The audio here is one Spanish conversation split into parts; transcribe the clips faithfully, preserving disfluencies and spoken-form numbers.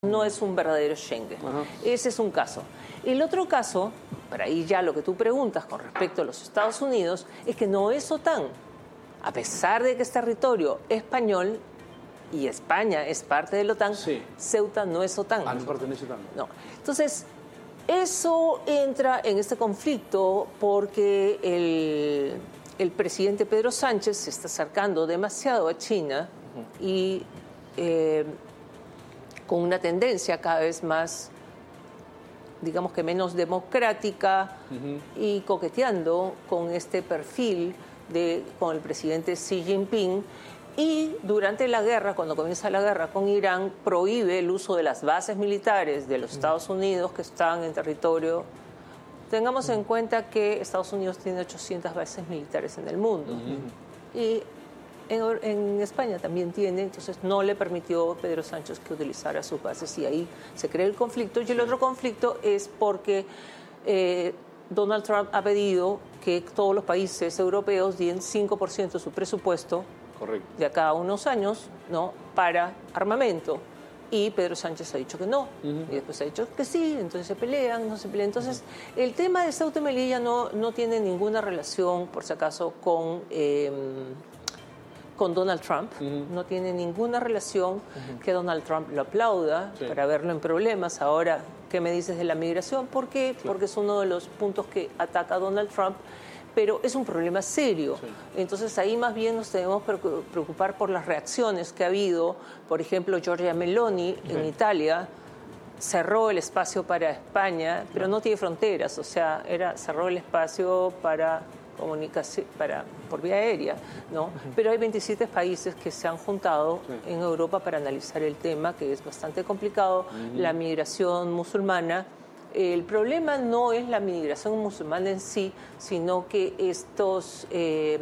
No es un verdadero Schengen. Ajá. Ese es un caso. El otro caso, para ahí ya lo que tú preguntas con respecto a los Estados Unidos, es que no es OTAN. A pesar de que es territorio español y España es parte de la OTAN, sí. Ceuta no es OTAN. Ah, no pertenece a OTAN. No. Entonces, eso entra en este conflicto porque el, el presidente Pedro Sánchez se está acercando demasiado a China uh-huh. y... Eh, con una tendencia cada vez más, digamos que menos democrática uh-huh. y coqueteando con este perfil de, con el presidente Xi Jinping. Y durante la guerra, cuando comienza la guerra con Irán, prohíbe el uso de las bases militares de los uh-huh. Estados Unidos que están en territorio. Tengamos uh-huh. en cuenta que Estados Unidos tiene ochocientas bases militares en el mundo. Uh-huh. Y En, en España también tiene, entonces no le permitió Pedro Sánchez que utilizara sus bases y ahí se crea el conflicto. Y el otro conflicto es porque eh, Donald Trump ha pedido que todos los países europeos den cinco por ciento de su presupuesto Correcto. de acá a unos años, ¿no?, para armamento. Y Pedro Sánchez ha dicho que no, uh-huh. y después ha dicho que sí, entonces se pelean, no se pelean. Entonces, uh-huh. el tema de Ceuta y Melilla no, no tiene ninguna relación, por si acaso, con... Eh, con Donald Trump, uh-huh. no tiene ninguna relación uh-huh. que Donald Trump lo aplauda sí. para verlo en problemas. Ahora, ¿qué me dices de la migración? ¿Por qué? Claro. Porque es uno de los puntos que ataca a Donald Trump, pero es un problema serio. Sí. Entonces ahí más bien nos tenemos que preocupar por las reacciones que ha habido. Por ejemplo, Giorgia Meloni sí. en Italia cerró el espacio para España, pero no, no tiene fronteras, o sea, era cerró el espacio para... comunicación para por vía aérea, ¿no? Uh-huh. Pero hay veintisiete países que se han juntado sí. en Europa para analizar el tema, que es bastante complicado, uh-huh. la migración musulmana. El problema no es la migración musulmana en sí, sino que estos... Eh,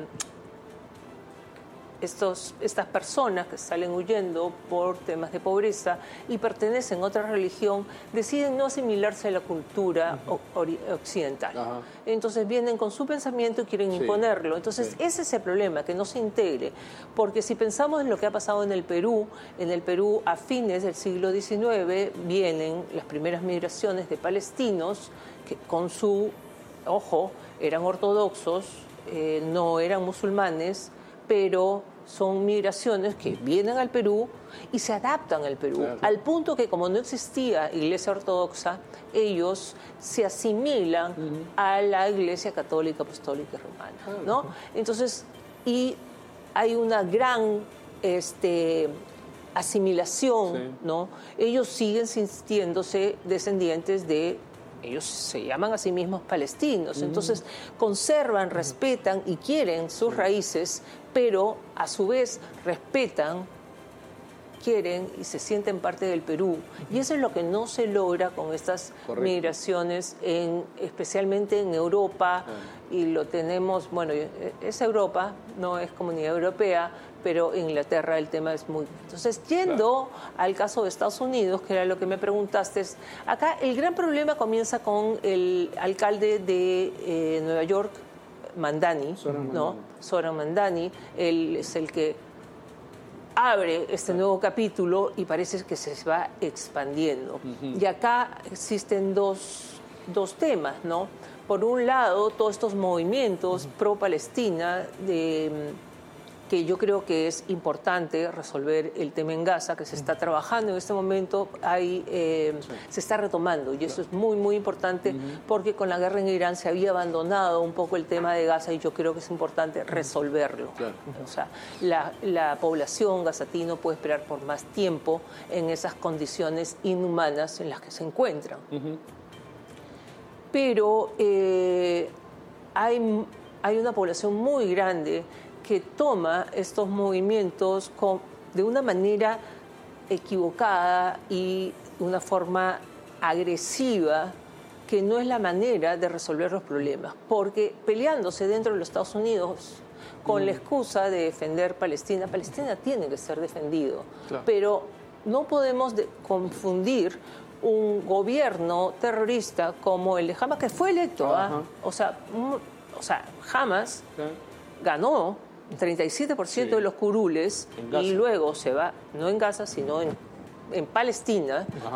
Estos, estas personas que salen huyendo por temas de pobreza y pertenecen a otra religión, deciden no asimilarse a la cultura uh-huh. occidental. Uh-huh. Entonces vienen con su pensamiento y quieren sí. imponerlo. Entonces sí. ese es el problema, que no se integre. Porque si pensamos en lo que ha pasado en el Perú, en el Perú a fines del siglo diecinueve vienen las primeras migraciones de palestinos que con su, ojo, eran ortodoxos, eh, no eran musulmanes, pero son migraciones que vienen al Perú y se adaptan al Perú, claro. al punto que como no existía iglesia ortodoxa, ellos se asimilan uh-huh. a la iglesia católica, apostólica y romana, ¿no? Entonces, y hay una gran este, asimilación, sí. ¿no? Ellos siguen sintiéndose descendientes de... Ellos se llaman a sí mismos palestinos, entonces conservan, respetan y quieren sus raíces, pero a su vez respetan, quieren y se sienten parte del Perú. Y eso es lo que no se logra con estas Correcto. migraciones, en, especialmente en Europa, ah. y lo tenemos, bueno, es Europa, no es Comunidad Europea, pero en Inglaterra el tema es muy... Entonces, yendo claro. al caso de Estados Unidos, que era lo que me preguntaste, acá el gran problema comienza con el alcalde de eh, Nueva York, Mandani, Zoran ¿no? Mandani. Zoran Mandani, él es el que abre este claro. nuevo capítulo y parece que se va expandiendo. Uh-huh. Y acá existen dos, dos temas, ¿no? Por un lado, todos estos movimientos uh-huh. pro-Palestina de... que yo creo que es importante resolver el tema en Gaza, que se está trabajando en este momento, hay, eh, sí. se está retomando, y eso claro. es muy, muy importante, uh-huh. porque con la guerra en Irán se había abandonado un poco el tema de Gaza, y yo creo que es importante resolverlo. Claro. O sea, la, la población gazatín no puede esperar por más tiempo en esas condiciones inhumanas en las que se encuentran. Uh-huh. Pero eh, hay, hay una población muy grande que toma estos movimientos con, de una manera equivocada y de una forma agresiva, que no es la manera de resolver los problemas, porque peleándose dentro de los Estados Unidos con mm. la excusa de defender Palestina, Palestina tiene que ser defendido, claro. pero no podemos de, confundir un gobierno terrorista como el de Hamas, que fue electo, ¿ah? o sea, un, o sea, Hamas sí. ganó treinta y siete por ciento sí. de los curules y luego se va, no en Gaza, sino en, en Palestina. Ajá.